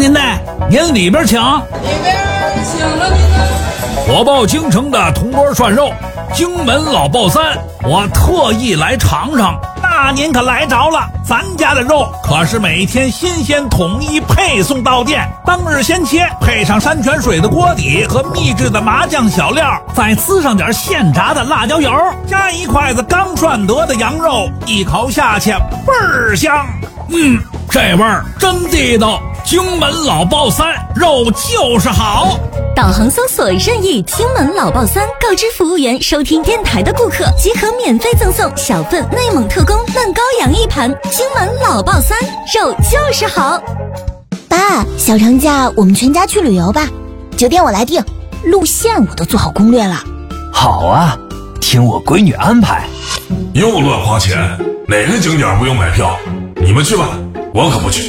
您的，您里边请。 里边请了您的。 我报京城的铜锅涮肉，荆门老鲍三，我特意来尝尝。那您可来着了，咱家的肉可是每天新鲜统一配送到店，当日先切，配上山泉水的锅底和秘制的麻酱小料，再滋上点现炸的辣椒油，加一筷子刚涮得的羊肉，一口下去倍儿香。这味儿真地道，荆门老鲍三，肉就是好。 导航搜索任意荆门老鲍三，告知服务员收听电台的顾客即可免费赠送小份内蒙特供嫩羔羊一盘。荆门老鲍三，肉就是好。 爸，小长假我们全家去旅游吧，酒店我来订，路线我都做好攻略了。 好啊，听我闺女安排。 又乱花钱，哪个景点不用买票？你们去吧，我可不去。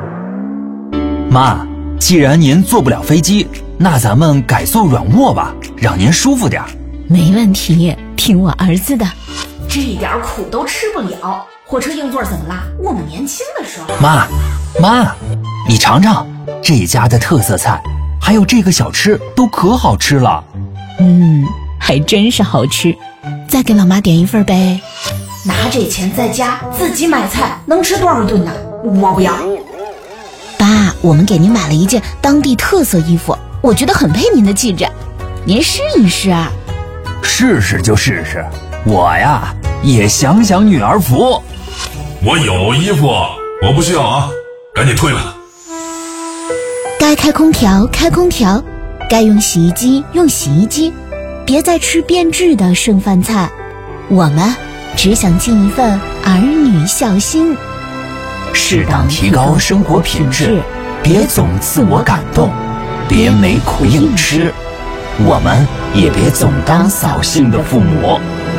妈，既然您坐不了飞机，那咱们改坐软卧吧，让您舒服点。 没问题，听我儿子的。 这点苦都吃不了，火车硬座怎么啦？我们年轻的时候。 妈，你尝尝这家的特色菜，还有这个小吃都可好吃了。 还真是好吃，再给老妈点一份呗。 拿这钱在家自己买菜，能吃多少顿呢？我不要。 爸，我们给您买了一件当地特色衣服，我觉得很配您的气质，您试一试啊。 试试就试试，我呀也想女儿福。 我有衣服，我不需要啊，赶紧退了。 该开空调开空调，该用洗衣机用洗衣机，别再吃变质的剩饭菜，我们只想尽一份儿女孝心。 适当提高生活品质，别总自我感动，别没苦硬吃，我们也别总当扫兴的父母。